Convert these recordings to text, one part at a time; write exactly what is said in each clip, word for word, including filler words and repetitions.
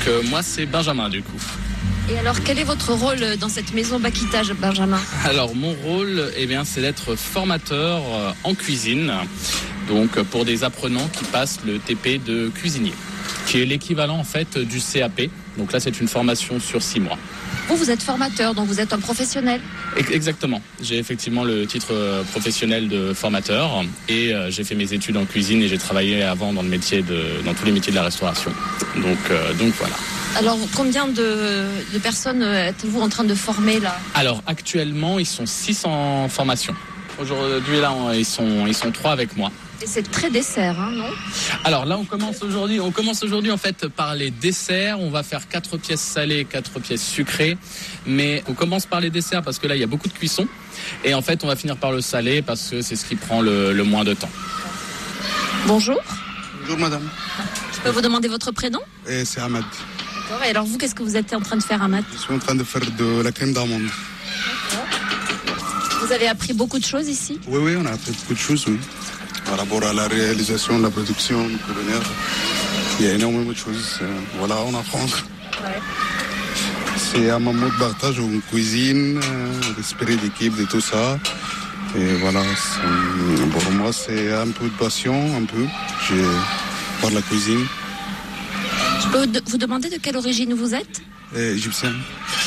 euh, moi, c'est Benjamin, du coup. Et alors, quel est votre rôle dans cette maison Bakita, Benjamin? Alors, mon rôle, eh bien, c'est d'être formateur en cuisine, donc pour des apprenants qui passent le T P de cuisinier, qui est l'équivalent en fait du C A P. Donc là, c'est une formation sur six mois. Vous, vous êtes formateur, donc vous êtes un professionnel. Exactement. J'ai effectivement le titre professionnel de formateur et euh, j'ai fait mes études en cuisine et j'ai travaillé avant dans le métier de, dans tous les métiers de la restauration. Donc, euh, donc voilà. Alors, combien de, de personnes êtes-vous en train de former là? Alors, actuellement, ils sont six en formation. Aujourd'hui, là, ils sont, ils sont trois avec moi. Et c'est très dessert, hein, non? Alors là, on commence aujourd'hui, on commence aujourd'hui en fait par les desserts. On va faire quatre pièces salées, quatre pièces sucrées. Mais on commence par les desserts parce que là, il y a beaucoup de cuisson. Et en fait, on va finir par le salé parce que c'est ce qui prend le, le moins de temps. Bonjour. Bonjour madame. Je peux vous demander votre prénom? Et c'est Ahmed. D'accord. Et alors vous, qu'est-ce que vous êtes en train de faire, Ahmed? Je suis en train de faire de la crème d'amande. D'accord. Vous avez appris beaucoup de choses ici? Oui, oui, on a appris beaucoup de choses, oui. Par rapport à la réalisation, la production culinaire, il y a énormément de choses. Voilà, on apprend. Ouais. C'est un moment de partage en cuisine, l'esprit d'équipe, de tout ça. Et voilà, pour moi, c'est un peu de passion, un peu, j'ai, par la cuisine. Je peux vous demander de quelle origine vous êtes? Égyptienne.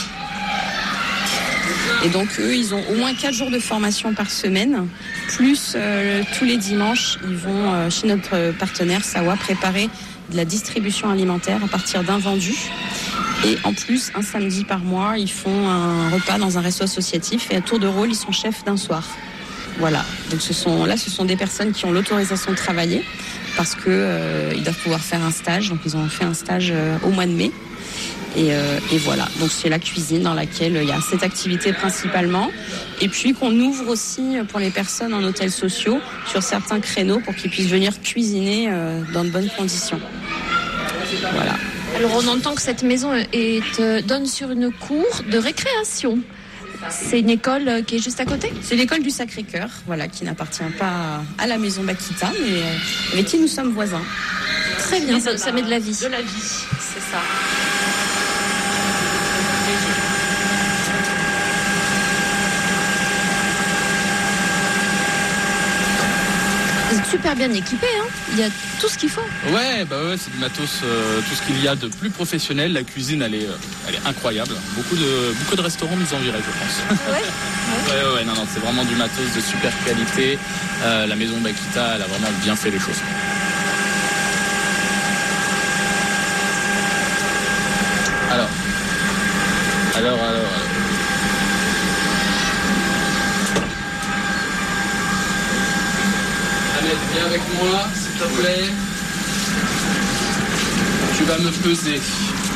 Et donc, eux, ils ont au moins quatre jours de formation par semaine, plus euh, tous les dimanches, ils vont euh, chez notre partenaire Sawa préparer de la distribution alimentaire à partir d'invendus. Et en plus, un samedi par mois, ils font un repas dans un resto associatif et à tour de rôle, ils sont chefs d'un soir. Voilà. Donc, ce sont, là, ce sont des personnes qui ont l'autorisation de travailler parce qu'ils euh, doivent pouvoir faire un stage. Donc, ils ont fait un stage euh, au mois de mai. Et, euh, et voilà, donc c'est la cuisine dans laquelle il y a cette activité principalement. Et puis qu'on ouvre aussi pour les personnes en hôtels sociaux sur certains créneaux pour qu'ils puissent venir cuisiner euh, dans de bonnes conditions. Voilà. Alors on entend que cette maison est, euh, donne sur une cour de récréation. C'est une école qui est juste à côté? C'est l'école du Sacré-Cœur, voilà, qui n'appartient pas à la maison Bakita, mais euh, avec qui nous sommes voisins. Très bien, ça, ça met de la vie. De la vie, c'est ça. Vous êtes super bien équipés, hein. Il y a tout ce qu'il faut. Ouais, bah ouais, c'est du matos, euh, tout ce qu'il y a de plus professionnel. La cuisine, elle est, euh, elle est incroyable. Beaucoup de, beaucoup de restaurants nous enviraient, je pense. Ouais. Ouais, ouais, ouais, non, non, c'est vraiment du matos de super qualité. Euh, la maison Bakita, elle a vraiment bien fait les choses. Alors, alors, alors, alors. Ahmed, viens avec moi, s'il te plaît. Tu vas me peser.